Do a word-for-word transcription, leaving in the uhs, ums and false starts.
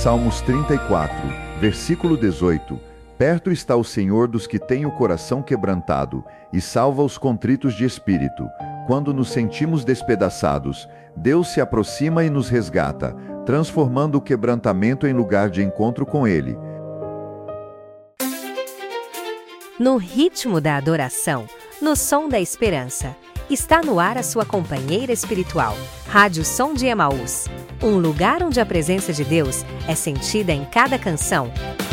Salmos trinta e quatro, versículo dezoito. Perto está o Senhor dos que têm o coração quebrantado, e salva os contritos de espírito. Quando nos sentimos despedaçados, Deus se aproxima e nos resgata, transformando o quebrantamento em lugar de encontro com Ele. No ritmo da adoração, no som da esperança, está no ar a sua companheira espiritual, Rádio Som de Emaús. Um lugar onde a presença de Deus é sentida em cada canção,